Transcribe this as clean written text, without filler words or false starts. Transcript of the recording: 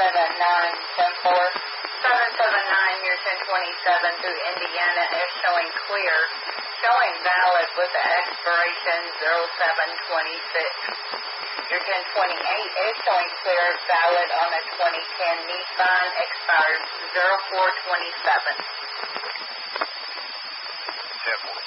779, your 1027 through Indiana is showing clear, showing valid with the expiration 0726. Your 1028 is showing clear, valid on a 2010 Nissan, expired 0427. 10-4.